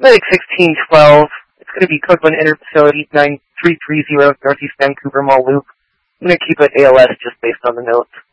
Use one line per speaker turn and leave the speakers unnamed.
Medic 1612. It's going to be Cookland Inter-Facility 9330 Northeast Vancouver Mall Loop. I'm going to keep it ALS just based on the notes.